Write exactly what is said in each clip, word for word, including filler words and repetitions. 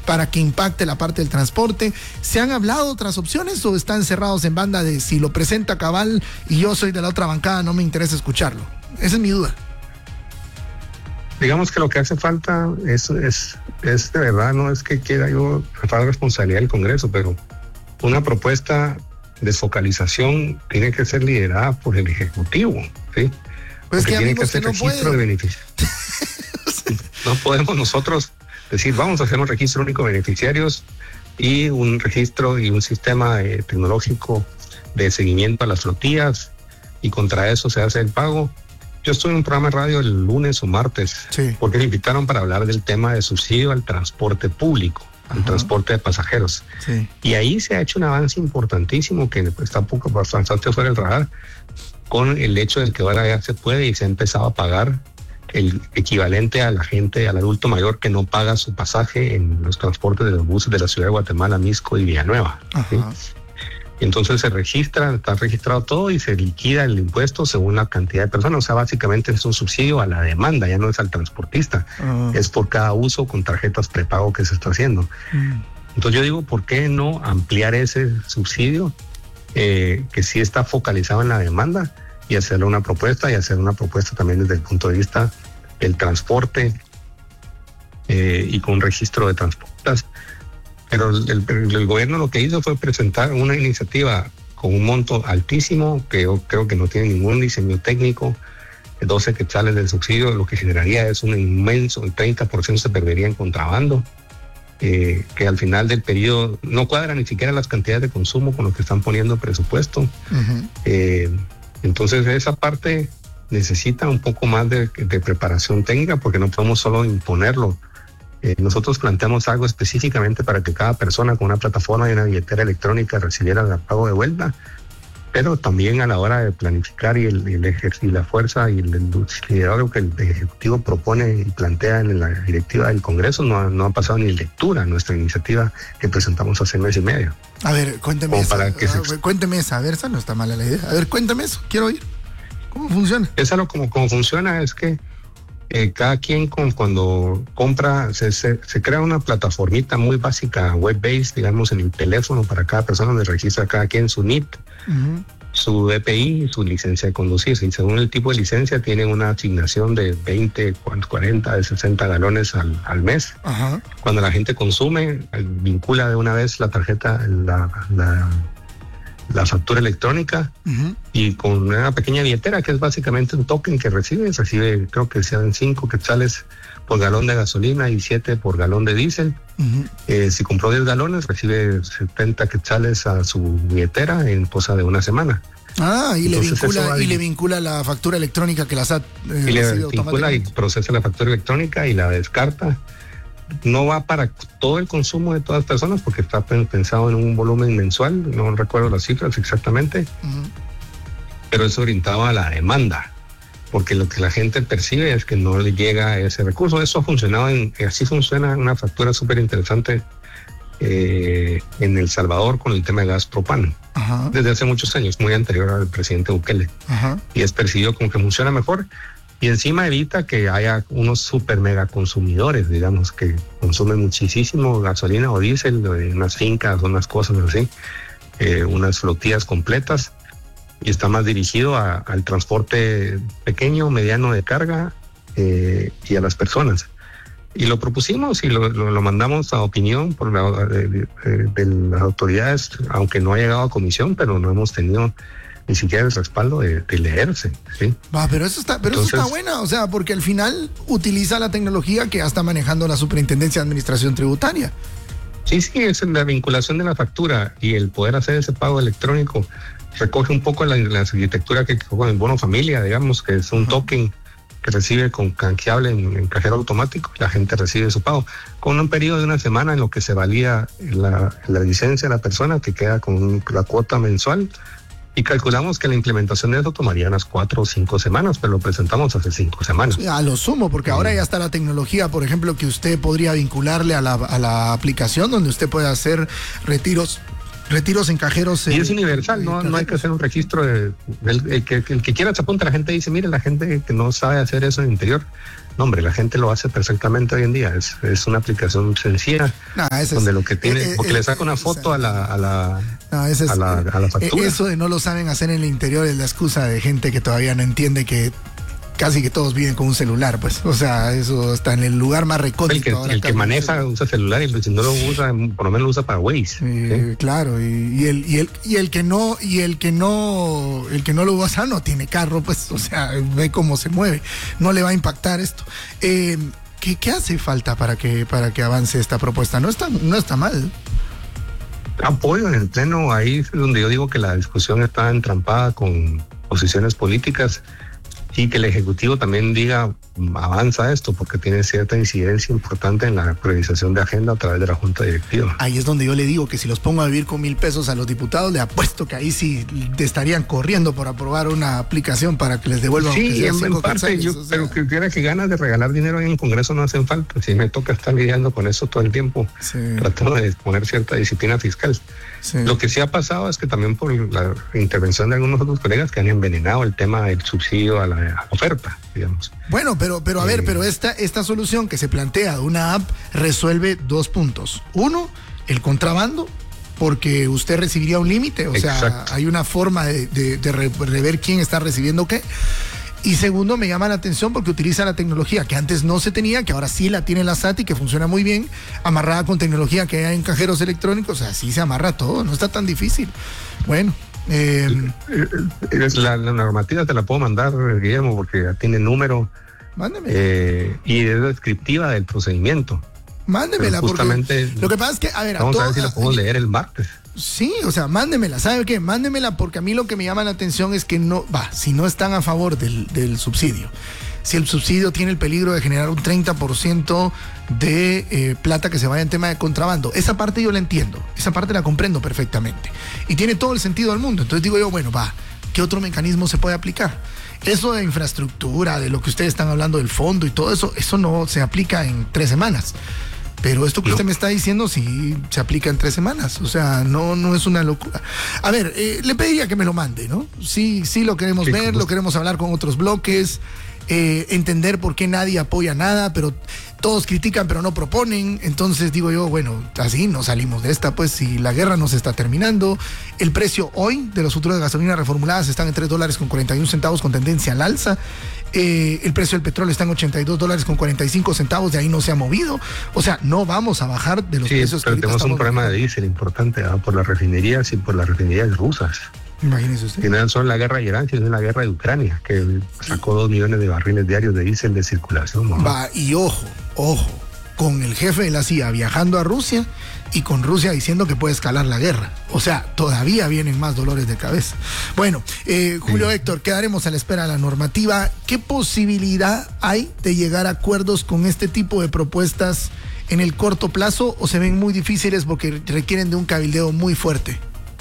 para que impacte la parte del transporte. ¿Se han hablado otras opciones o están cerrados en banda de si lo presenta Cabal y yo soy de la otra bancada, no me interesa escucharlo? Esa es mi duda. Digamos que lo que hace falta es, es, es de verdad, no es que quiera yo tratar la responsabilidad del Congreso, pero una propuesta de focalización tiene que ser liderada por el Ejecutivo, ¿sí? Pues que, tiene que amigos, hacer que no registro puede. de beneficiarios. No podemos nosotros decir, vamos a hacer un registro único de beneficiarios y un registro y un sistema eh, tecnológico de seguimiento a las flotillas, y contra eso se hace el pago. Yo estuve en un programa de radio el lunes o martes, sí, porque me invitaron para hablar del tema de subsidio al transporte público, al transporte de pasajeros. Sí. Y ahí se ha hecho un avance importantísimo que está un poco bastante fuera del radar, con el hecho de que ahora ya se puede y se ha empezado a pagar el equivalente a la gente, al adulto mayor que no paga su pasaje en los transportes de los buses de la ciudad de Guatemala, Mixco y Villanueva. ¿Sí? Entonces se registra, está registrado todo y se liquida el impuesto según la cantidad de personas. O sea, básicamente es un subsidio a la demanda, ya no es al transportista, uh. es por cada uso con tarjetas prepago que se está haciendo. Uh. Entonces yo digo, ¿por qué no ampliar ese subsidio eh, que sí está focalizado en la demanda y hacerle una propuesta y hacer una propuesta también desde el punto de vista del transporte eh, y con un registro de transportistas? Pero el, el, el gobierno lo que hizo fue presentar una iniciativa con un monto altísimo, que yo creo que no tiene ningún diseño técnico, doce quetzales del subsidio, lo que generaría es un inmenso, el treinta por ciento se perdería en contrabando, eh, que al final del periodo no cuadra ni siquiera las cantidades de consumo con lo que están poniendo presupuesto. Uh-huh. Eh, entonces esa parte necesita un poco más de, de preparación técnica, porque no podemos solo imponerlo. Eh, nosotros planteamos algo específicamente para que cada persona con una plataforma y una billetera electrónica recibiera el pago de vuelta, pero también a la hora de planificar y, el, y, el ejer- y la fuerza y el, el liderazgo que el Ejecutivo propone y plantea en la directiva del Congreso, no, no ha pasado ni lectura nuestra iniciativa que presentamos hace mes y medio. A ver, cuénteme Como esa, para que a, se... cuénteme esa, a ver, esa no está mala la idea. A ver, cuéntame eso, quiero oír. ¿Cómo funciona? Esa lo como, como funciona es que Eh, cada quien con, cuando compra, se, se, se crea una plataformita muy básica, web-based, digamos, en el teléfono para cada persona, donde registra cada quien su N I T, uh-huh. su D P I y su licencia de conducir. Y según el tipo de licencia, tienen una asignación de veinte, cuarenta, de sesenta galones al, al mes. Uh-huh. Cuando la gente consume, vincula de una vez la tarjeta, la... la la factura electrónica, uh-huh. y con una pequeña billetera que es básicamente un token que recibe, recibe creo que sean cinco quetzales por galón de gasolina y siete por galón de diésel. Uh-huh. Eh, si compró diez galones, recibe setenta quetzales a su billetera en cosa de una semana. Ah, y, le vincula, y le vincula la factura electrónica que la S A T eh, y le vincula y procesa la factura electrónica y la descarta. No va para todo el consumo de todas las personas porque está pensado en un volumen mensual, no recuerdo las cifras exactamente, uh-huh. pero es orientado a la demanda, porque lo que la gente percibe es que no le llega ese recurso. Eso ha funcionado, en, así funciona una factura súper interesante eh, en El Salvador con el tema de gas propano, uh-huh. desde hace muchos años, muy anterior al presidente Bukele, uh-huh. y es percibido como que funciona mejor. Y encima evita que haya unos super mega consumidores, digamos, que consumen muchísimo gasolina o diésel, unas fincas, unas cosas así, eh, unas flotillas completas, y está más dirigido a, al transporte pequeño, mediano de carga eh, y a las personas. Y lo propusimos y lo, lo, lo mandamos a opinión por la, de, de, de las autoridades, aunque no ha llegado a comisión, pero no hemos tenido ni siquiera el respaldo de, de leerse, ¿sí? Va, pero eso está, pero Entonces, eso está buena, o sea, porque al final utiliza la tecnología que ya está manejando la Superintendencia de Administración Tributaria. Sí, sí, es la vinculación de la factura y el poder hacer ese pago electrónico recoge un poco la, la arquitectura que con el bono familia, digamos, que es un uh-huh. token que recibe con canjeable en, en cajero automático, la gente recibe su pago con un periodo de una semana en lo que se valida la, la licencia de la persona, que queda con la cuota mensual. Y calculamos que la implementación de eso tomaría unas cuatro o cinco semanas, pero lo presentamos hace cinco semanas. A lo sumo, porque ahora ya está la tecnología, por ejemplo, que usted podría vincularle a la, a la aplicación donde usted puede hacer retiros retiros en cajeros. Y eh, es universal, no, no hay que hacer un registro. De, el, el, que, el que quiera se apunta, la gente dice, mire, la gente que no sabe hacer eso en el interior, No, hombre, la gente lo hace perfectamente hoy en día. Es, es una aplicación sencilla, no, donde es, lo que tiene, eh, porque eh, le saca una eh, foto a la, a la, no, es, a la, a la factura. Eso de no lo saben hacer en el interior es la excusa de gente que todavía no entiende que casi que todos viven con un celular, pues. O sea, eso está en el lugar más recóndito. El que, ahora el que maneja celular. Usa celular y si no lo usa, por lo menos lo usa para Waze. Eh, ¿sí? Claro, y, y, el, y, el, y el que no, y el que no, el que no lo usa no tiene carro, pues, o sea, ve cómo se mueve. No le va a impactar esto. Eh, ¿qué, ¿Qué hace falta para que, para que avance esta propuesta? No está, no está mal. Apoyo en el pleno, ahí es donde yo digo que la discusión está entrampada con posiciones políticas. Y que el Ejecutivo también diga, avanza esto, porque tiene cierta incidencia importante en la priorización de agenda a través de la Junta Directiva. Ahí es donde yo le digo que si los pongo a vivir con mil pesos a los diputados, le apuesto que ahí sí te estarían corriendo por aprobar una aplicación para que les devuelvan. Sí, en, en parte, yo, o sea, pero que quiera que ganas de regalar dinero en el Congreso no hacen falta. Si me toca estar lidiando con eso todo el tiempo, sí. tratando de poner cierta disciplina fiscal. Sí. Lo que sí ha pasado es que también por la intervención de algunos otros colegas que han envenenado el tema del subsidio a la oferta, digamos. Bueno, pero, pero a ver, eh, pero esta, esta solución que se plantea de una app resuelve dos puntos. Uno, el contrabando, porque usted recibiría un límite, o exacto. sea, hay una forma de, de, de rever quién está recibiendo qué. Y segundo, me llama la atención porque utiliza la tecnología que antes no se tenía, que ahora sí la tiene la S A T y que funciona muy bien, amarrada con tecnología que hay en cajeros electrónicos, así se amarra todo, no está tan difícil. Bueno. Eh, la, la normativa te la puedo mandar, Guillermo, porque ya tiene número. Mándeme. Eh, y es descriptiva del procedimiento. Mándemela, justamente porque lo que pasa es que, a ver, vamos a, a ver si la podemos leer el martes. Sí, o sea, mándemela, ¿sabe qué? Mándemela porque a mí lo que me llama la atención es que no, va, si no están a favor del, del subsidio, si el subsidio tiene el peligro de generar un treinta por ciento de eh, plata que se vaya en tema de contrabando, esa parte yo la entiendo, esa parte la comprendo perfectamente y tiene todo el sentido del mundo. Entonces digo yo, bueno, va, ¿qué otro mecanismo se puede aplicar? Eso de infraestructura, de lo que ustedes están hablando del fondo y todo eso, eso no se aplica en tres semanas. Pero esto que no. usted me está diciendo sí se aplica en tres semanas, o sea, no, no es una locura. A ver, eh, le pediría que me lo mande, ¿no? Sí, sí lo queremos sí, ver, lo queremos hablar con otros bloques, eh, entender por qué nadie apoya nada, pero todos critican pero no proponen. Entonces digo yo, bueno, así no salimos de esta, pues si la guerra no se está terminando. El precio hoy de los futuros de gasolina reformuladas están en tres dólares con cuarenta y un centavos con tendencia al alza. Eh, el precio del petróleo está en ochenta y dos dólares con cuarenta y cinco centavos, de ahí no se ha movido. O sea, no vamos a bajar de los sí, precios pero que tenemos un problema viendo. de diésel importante, ¿no? Por las refinerías y por las refinerías rusas. Imagínese usted. Que no son la guerra de Irán, sino la guerra de Ucrania, que sacó dos millones de barriles diarios de diésel de circulación, ¿no? Va, y ojo, ojo, con el jefe de la C I A viajando a Rusia y con Rusia diciendo que puede escalar la guerra. O sea, todavía vienen más dolores de cabeza. Bueno, eh, Julio sí. Héctor, quedaremos a la espera de la normativa. ¿Qué posibilidad hay de llegar a acuerdos con este tipo de propuestas en el corto plazo o se ven muy difíciles porque requieren de un cabildeo muy fuerte?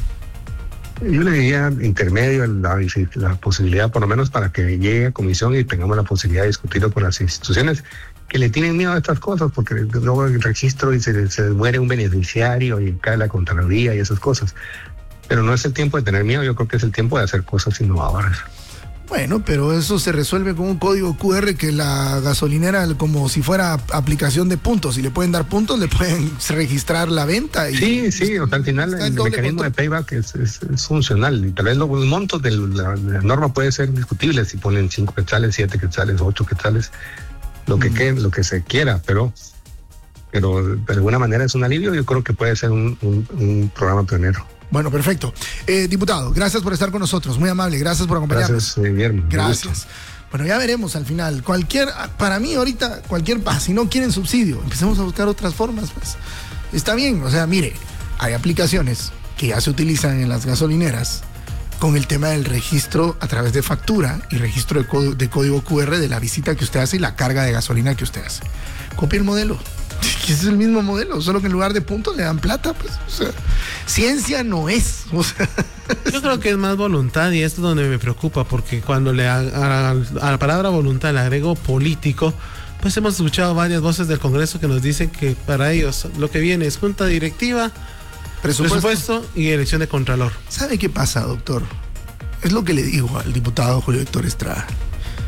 Yo le diría intermedio la, la posibilidad, por lo menos para que llegue a comisión y tengamos la posibilidad de discutirlo con las instituciones que le tienen miedo a estas cosas, porque luego el registro y se, se muere un beneficiario y cae la Contraloría y esas cosas. Pero no es el tiempo de tener miedo, yo creo que es el tiempo de hacer cosas innovadoras. Bueno, pero eso se resuelve con un código cu erre que la gasolinera, como si fuera aplicación de puntos, si le pueden dar puntos, le pueden registrar la venta. Y sí, sí, o sea, al final el, el mecanismo de payback es, es, es funcional y tal vez los montos de la, la norma puede ser discutible si ponen cinco quetzales, siete quetzales, ocho quetzales, lo que, mm. quede, lo que se quiera, pero, pero de alguna manera es un alivio. Yo creo que puede ser un, un, un programa pionero. Bueno, perfecto. Eh, diputado, gracias por estar con nosotros, muy amable, gracias por acompañarnos. Gracias, eh, Guillermo. Gracias. Bueno, ya veremos al final. Cualquier, para mí ahorita, cualquier, ah, si no quieren subsidio, empecemos a buscar otras formas, pues. Está bien, o sea, mire, hay aplicaciones que ya se utilizan en las gasolineras con el tema del registro a través de factura y registro de, código, de código cu erre de la visita que usted hace y la carga de gasolina que usted hace. Copie el modelo. Ese es el mismo modelo, solo que en lugar de puntos le dan plata, pues. O sea, ciencia no es. O sea, yo creo que es más voluntad y esto es donde me preocupa, porque cuando le a, a, a la palabra voluntad le agrego político, pues hemos escuchado varias voces del Congreso que nos dicen que para ellos lo que viene es junta directiva, presupuesto, presupuesto y elección de contralor. ¿Sabe qué pasa, doctor? Es lo que le digo al diputado Julio Héctor Estrada.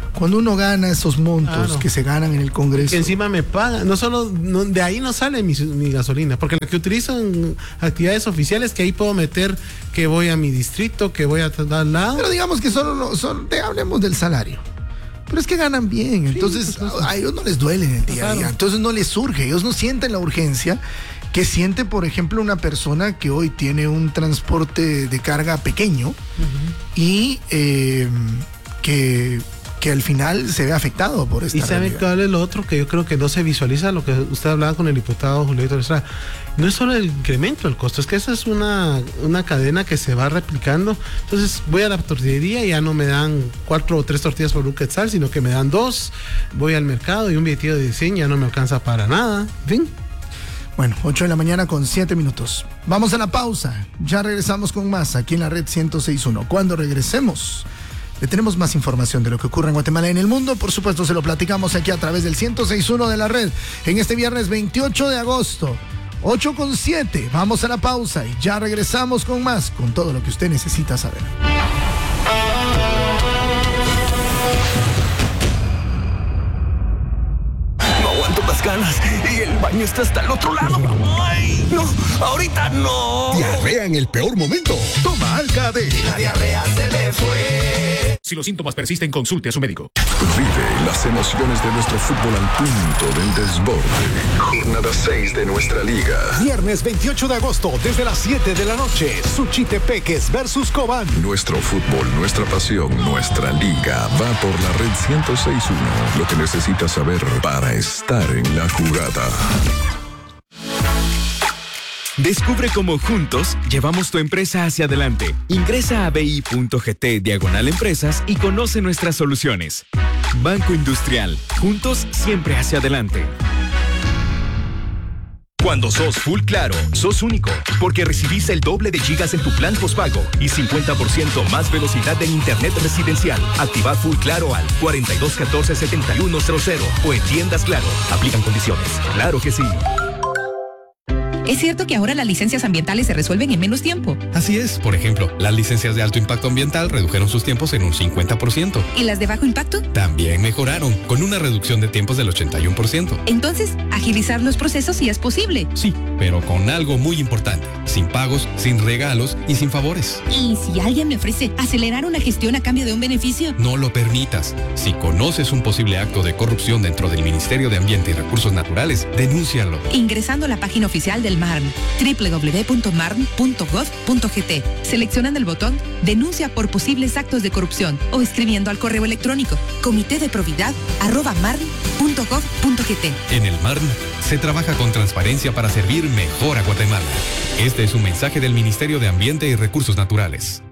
Cuando uno gana esos montos Claro. que se ganan en el Congreso. Que encima me pagan, no solo, no, de ahí no sale mi, mi gasolina, porque la que utilizo en actividades oficiales, que ahí puedo meter que voy a mi distrito, que voy a tal lado. Pero digamos que solo, no, solo de- hablemos del salario. Pero es que ganan bien, entonces por supuesto. a ellos no les duele en el día a Claro. día, entonces no les surge, ellos no sienten la urgencia que siente, por ejemplo, una persona que hoy tiene un transporte de carga pequeño y eh, que, que al final se ve afectado por esta Y sabe realidad. cuál es lo otro que yo creo que no se visualiza, lo que usted hablaba con el diputado Julio Víctor Estrada. No es solo el incremento del costo, es que esa es una, una cadena que se va replicando. Entonces voy a la tortillería y ya no me dan cuatro o tres tortillas por un quetzal, sino que me dan dos. Voy al mercado y un billetillo de cien ya no me alcanza para nada. En fin. Bueno, ocho de la mañana con siete minutos. Vamos a la pausa. Ya regresamos con más aquí en la red ciento seis punto uno. Cuando regresemos, le tenemos más información de lo que ocurre en Guatemala y en el mundo. Por supuesto, se lo platicamos aquí a través del ciento seis punto uno de la red en este viernes veintiocho de agosto. ocho con siete. Vamos a la pausa y ya regresamos con más, con todo lo que usted necesita saber. No aguanto las ganas y el baño está hasta el otro lado. Ay, no, ahorita no. Diarrea en el peor momento. Toma Alka-D. La diarrea se me fue. Si los síntomas persisten, consulte a su médico. Vive las emociones de nuestro fútbol al punto del desborde. Jornada seis de nuestra liga. Viernes veintiocho de agosto, desde las siete de la noche, Suchitepeques versus Cobán. Nuestro fútbol, nuestra pasión, nuestra liga va por la red ciento seis punto uno. Lo que necesitas saber para estar en la jugada. Descubre cómo juntos llevamos tu empresa hacia adelante. Ingresa a bi.gt diagonal empresas y conoce nuestras soluciones. Banco Industrial. Juntos siempre hacia adelante. Cuando sos Full Claro, sos único, porque recibís el doble de gigas en tu plan postpago y cincuenta por ciento más velocidad en internet residencial. Activa Full Claro al cuarenta y dos catorce setenta y uno cero cero o en tiendas Claro. Aplican condiciones. Claro que sí. ¿Es cierto que ahora las licencias ambientales se resuelven en menos tiempo? Así es. Por ejemplo, las licencias de alto impacto ambiental redujeron sus tiempos en un cincuenta por ciento. ¿Y las de bajo impacto? También mejoraron, con una reducción de tiempos del ochenta y uno por ciento. Entonces, agilizar los procesos sí es posible. Sí, pero con algo muy importante. Sin pagos, sin regalos y sin favores. ¿Y si alguien me ofrece acelerar una gestión a cambio de un beneficio? No lo permitas. Si conoces un posible acto de corrupción dentro del Ministerio de Ambiente y Recursos Naturales, denúncialo. Ingresando a la página oficial del M A R N, doble u doble u doble u punto marn punto gov punto gt, seleccionando el botón Denuncia por posibles actos de corrupción o escribiendo al correo electrónico comité de probidad arroba marn punto gov punto gt. En el M A R N se trabaja con transparencia para servir mejor a Guatemala. Este es un mensaje del Ministerio de Ambiente y Recursos Naturales.